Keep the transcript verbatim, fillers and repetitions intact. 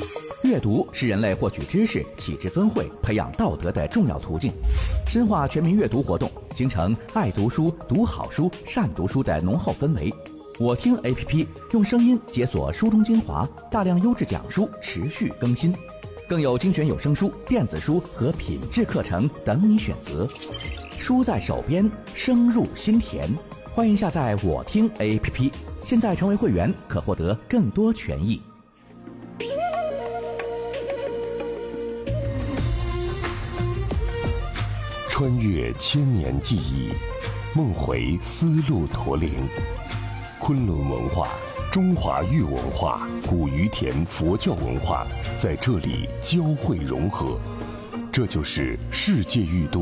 阅读是人类获取知识、启智增慧、培养道德的重要途径。深化全民阅读活动，形成爱读书、读好书、善读书的浓厚氛围。我听 A P P 用声音解锁书中精华，大量优质讲书持续更新，更有精选有声书、电子书和品质课程等你选择。书在手边，声入心田。欢迎下载我听 A P P， 现在成为会员可获得更多权益。 穿越千年记忆，梦回丝路驼铃。昆仑文化、中华玉文化、古于田佛教文化在这里交汇融合，这就是世界玉都